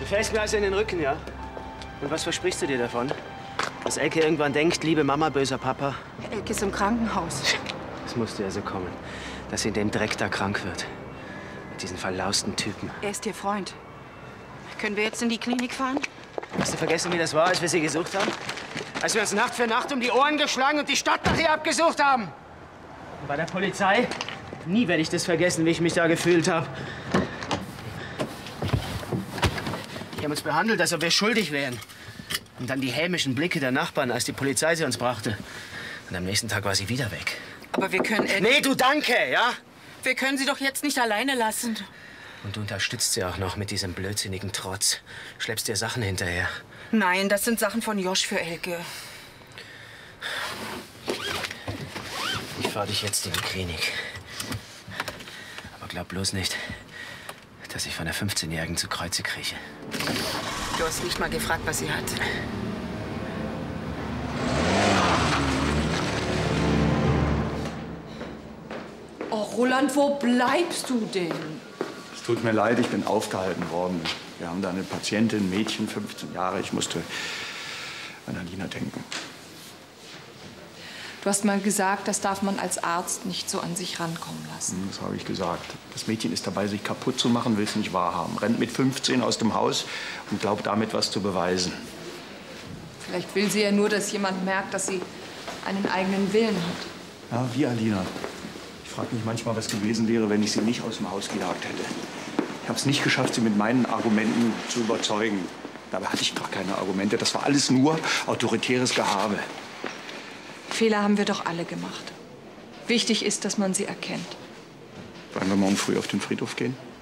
Du fällst mir also in den Rücken, ja? Und was versprichst du dir davon? Dass Elke irgendwann denkt, liebe Mama, böser Papa? Elke ist im Krankenhaus. Es musste ja so kommen, dass sie in dem Dreck da krank wird. Mit diesen verlausten Typen. Er ist ihr Freund. Können wir jetzt in die Klinik fahren? Hast du vergessen, wie das war, als wir sie gesucht haben? Als wir uns Nacht für Nacht um die Ohren geschlagen und die Stadt nach ihr abgesucht haben? Und bei der Polizei? Nie werde ich das vergessen, wie ich mich da gefühlt habe. Die haben uns behandelt, als ob wir schuldig wären. Und dann die hämischen Blicke der Nachbarn, als die Polizei sie uns brachte. Und am nächsten Tag war sie wieder weg. Aber wir können... Nee, du danke, ja? Wir können sie doch jetzt nicht alleine lassen. Und du unterstützt sie auch noch mit diesem blödsinnigen Trotz. Schleppst dir Sachen hinterher. Nein, das sind Sachen von Josch für Elke. Ich fahr dich jetzt in die Klinik. Aber glaub bloß nicht, dass ich von der 15-Jährigen zu Kreuze krieche. Du hast nicht mal gefragt, was sie hat. Oh, Roland, wo bleibst du denn? Es tut mir leid, ich bin aufgehalten worden. Wir haben da eine Patientin, Mädchen, 15 Jahre. Ich musste an Alina denken. Du hast mal gesagt, das darf man als Arzt nicht so an sich rankommen lassen. Das habe ich gesagt. Das Mädchen ist dabei, sich kaputt zu machen, will es nicht wahrhaben. Rennt mit 15 aus dem Haus und glaubt damit, was zu beweisen. Vielleicht will sie ja nur, dass jemand merkt, dass sie einen eigenen Willen hat. Ja, wie Alina. Ich frage mich manchmal, was gewesen wäre, wenn ich sie nicht aus dem Haus gejagt hätte. Ich habe es nicht geschafft, sie mit meinen Argumenten zu überzeugen. Dabei hatte ich gar keine Argumente. Das war alles nur autoritäres Gehabe. Fehler haben wir doch alle gemacht. Wichtig ist, dass man sie erkennt. Wollen wir morgen früh auf den Friedhof gehen?